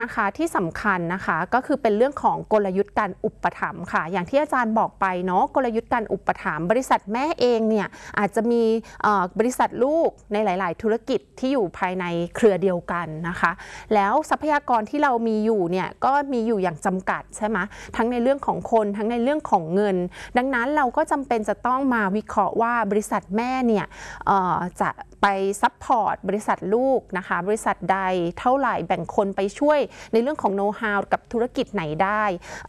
นะคะที่สำคัญนะคะก็คือเป็นเรื่องของกลยุทธ์การอุปถัมภ์ค่ะอย่างที่อาจารย์บอกไปเนาะกลยุทธ์การอุปถัมภ์บริษัทแม่เองเนี่ยอาจจะมีบริษัทลูกในหลายๆธุรกิจที่อยู่ภายในเครือเดียวกันนะคะแล้วทรัพยากรที่เรามีอยู่เนี่ยก็มีอยู่อย่างจำกัดใช่ไหมทั้งในเรื่องของคนทั้งในเรื่องของเงินดังนั้นเราก็จำเป็นจะต้องมาวิเคราะห์ว่าบริษัทแม่เนี่ยจะไปซัพพอร์ตบริษัทลูกนะคะบริษัทใดเท่าไหร่แบ่งคนไปช่วยในเรื่องของโน้ตฮาวกับธุรกิจไหนได้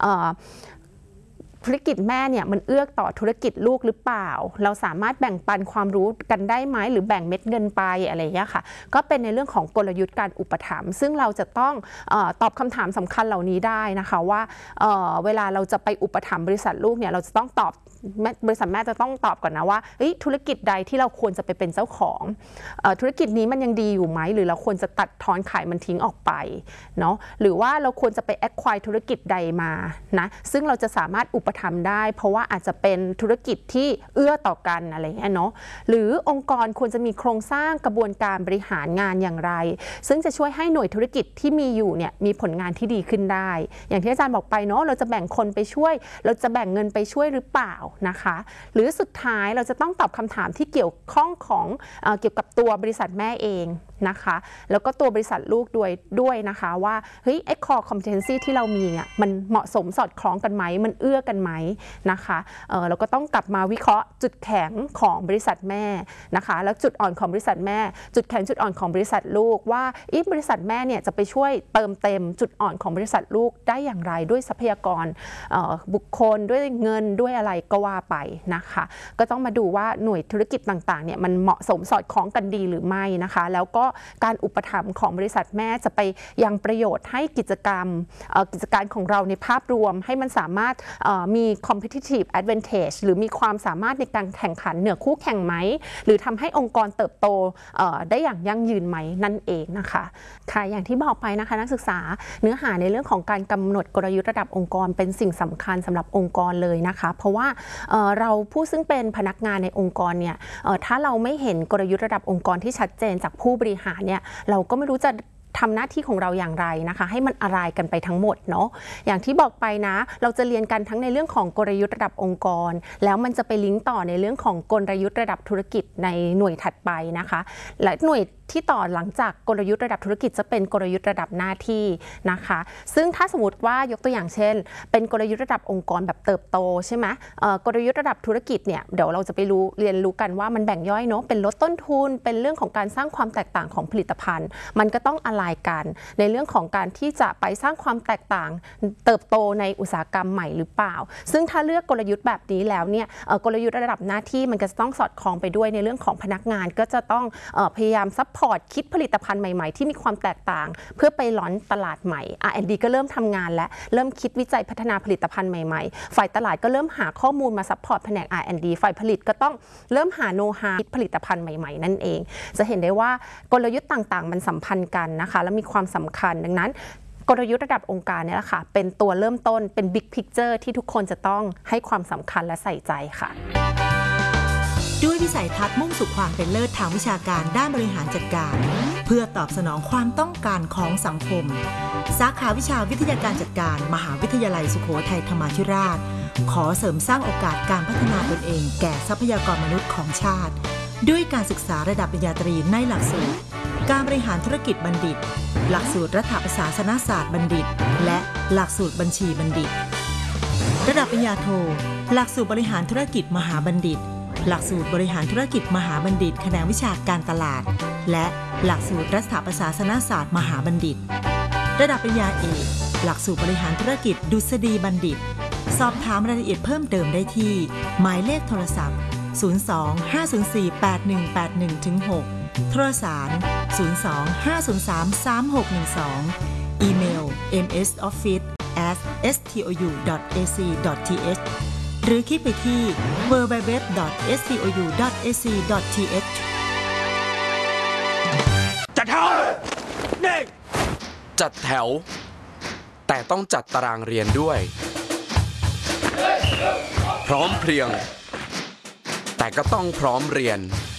ธุรกิจแม่เนี่ยมันเอื้อต่อธุรกิจลูกหรือเปล่าเราสามารถแบ่งปันความรู้กันได้ไหมหรือแบ่งเม็ดเงินไปอะไรอย่างเงี้ยค่ะก็เป็นในเรื่องของกลยุทธ์การอุปถัมภ์ซึ่งเราจะต้องตอบคำถามสำคัญเหล่านี้ได้นะคะว่าเวลาเราจะไปอุปถัมภ์บริษัทลูกเนี่ยเราจะต้องตอบบริษัทแม่จะต้องตอบก่อนนะว่าธุรกิจใดที่เราควรจะไปเป็นเจ้าของธุรกิจนี้มันยังดีอยู่ไหมหรือเราควรจะตัดทอนขายมันทิ้งออกไปเนาะหรือว่าเราควรจะไปแอคควายธุรกิจใดมานะซึ่งเราจะสามารถอุปถัมภ์ได้เพราะว่าอาจจะเป็นธุรกิจที่เอื้อต่อกันอะไรเงี้ยเนาะหรือองค์กรควรจะมีโครงสร้างกระบวนการบริหารงานอย่างไรซึ่งจะช่วยให้หน่วยธุรกิจที่มีอยู่เนี่ยมีผลงานที่ดีขึ้นได้อย่างที่อาจารย์บอกไปเนาะเราจะแบ่งคนไปช่วยเราจะแบ่งเงินไปช่วยหรือเปล่านะคะหรือสุดท้ายเราจะต้องตอบคำถามที่เกี่ยวข้องของเกี่ยวกับตัวบริษัทแม่เองนะคะแล้วก็ตัวบริษัทลูกด้วยนะคะว่าไอ้ core competency ที่เรามีเนี่ยมันเหมาะสมสอดคล้องกันไหมมันเอื้อกันไหมนะคะเราก็ต้องกลับมาวิเคราะห์จุดแข็งของบริษัทแม่นะคะแล้วจุดอ่อนของบริษัทแม่จุดแข็งจุดอ่อนของบริษัทลูกว่าบริษัทแม่เนี่ยจะไปช่วยเติมเต็มจุดอ่อนของบริษัทลูกได้อย่างไรด้วยทรัพยากรบุคคลด้วยเงินด้วยอะไรก็ว่าไปนะคะก็ต้องมาดูว่าหน่วยธุรกิจต่างๆเนี่ยมันเหมาะสมสอดคล้องกันดีหรือไม่นะคะแล้วก็การอุปถัมภ์ของบริษัทแม่จะไปยังประโยชน์ให้กิจการของเราในภาพรวมให้มันสามารถมี competitive advantage หรือมีความสามารถในการแข่งขันเหนือคู่แข่งไหมหรือทำให้องค์กรเติบโตได้อย่างยั่งยืนไหมนั่นเองนะคะค่ะอย่างที่บอกไปนะคะนักศึกษาเนื้อหาในเรื่องของการกำหนดกลยุทธ์ระดับองค์กรเป็นสิ่งสำคัญสำหรับองค์กรเลยนะคะเพราะว่าเราผู้ซึ่งเป็นพนักงานในองค์กรเนี่ยถ้าเราไม่เห็นกลยุทธ์ระดับองค์กรที่ชัดเจนจากผู้บริหารเนี่ยเราก็ไม่รู้จะทำหน้าที่ของเราอย่างไรนะคะให้มันอะไรกันไปทั้งหมดเนาะอย่างที่บอกไปนะเราจะเรียนกันทั้งในเรื่องของกลยุทธ์ระดับองค์กรแล้วมันจะไปลิงก์ต่อในเรื่องของกลยุทธ์ระดับธุรกิจในหน่วยถัดไปนะคะและหน่วยที่ต่อหลังจากกลยุทธ์ระดับธุรกิจจะเป็นกลยุทธ์ระดับหน้าที่นะคะซึ่งถ้าสมมติว่ายกตัวอย่างเช่นเป็นกลยุทธ์ระดับองค์กรแบบเติบโตใช่ไหมกลยุทธ์ระดับธุรกิจเนี่ยเดี๋ยวเราจะไปเรียนรู้กันว่ามันแบ่งย่อยเนาะเป็นลดต้นทุนเป็นเรื่องของการสร้างความแตกต่างของผลิตภัณฑ์มันก็ต้องอะไรกันในเรื่องของการที่จะไปสร้างความแตกต่างเติบโตในอุตสาหกรรมใหม่หรือเปล่าซึ่งถ้าเลือกกลยุทธ์แบบนี้แล้วเนี่ยกลยุทธ์ระดับหน้าที่มันก็จะต้องสอดคล้องไปด้วยในเรื่องของพนักงานก็จะต้องพยายามซัพพอร์ตคิดผลิตภัณฑ์ใหม่ๆที่มีความแตกต่างเพื่อไปล้อนตลาดใหม่ R&D ก็เริ่มทำงานและเริ่มคิดวิจัยพัฒนาผลิตภัณฑ์ใหม่ๆฝ่ายตลาดก็เริ่มหาข้อมูลมาซัพพอร์ตแผนก R&D ฝ่ายผลิตก็ต้องเริ่มหาโน้ตฮาวคิดผลิตภัณฑ์ใหม่ๆนั่นเองจะเห็นได้ว่ากลยุทธ์ต่างๆมันสัมพันธ์กันนะคะและมีความสำคัญดังนั้นกลยุทธ์ระดับองค์การเนี่ยแหละค่ะเป็นตัวเริ่มต้นเป็น Big Picture ที่ทุกคนจะต้องให้ความสำคัญและใส่ใจค่ะด้วยวิสัยทัศน์มุ่งสู่ความเป็นเลิศทางวิชาการด้านบริหารจัดการเพื่อตอบสนองความต้องการของสังคมสาขาวิชาวิทยาการจัดการมหาวิทยาลัยสุโขทัยธรรมาธิราชขอเสริมสร้างโอกาสการพัฒนาตนเองแก่ทรัพยากรมนุษย์ของชาติด้วยการศึกษาระดับปริญญาตรีในหลักสูตรการบริหารธุรกิจบัณฑิตหลักสูตรรัฐประศาสนศาสตร์บัณฑิตและหลักสูตรบัญชีบัณฑิตระดับปริญญาโทหลักสูตรบริหารธุรกิจมหาบัณฑิตหลักสูตรบริหารธุรกิจมหาบัณฑิตแขนงวิชาการตลาดและหลักสูตรรัฐประศาสนศาสตร์มหาบัณฑิตระดับปริญญาเอกหลักสูตรบริหารธุรกิจดุษฎีบัณฑิตสอบถามรายละเอียดเพิ่มเติมได้ที่หมายเลขโทรศัพท์02-504-8181-6โทรสาร02-503-3612อีเมล msoffice@stou.ac.th หรือคลิกไปที่ www.stou.ac.th จัดแถวจัดแถวแต่ต้องจัดตารางเรียนด้วยพร้อมเพรียงแต่ก็ต้องพร้อมเรียน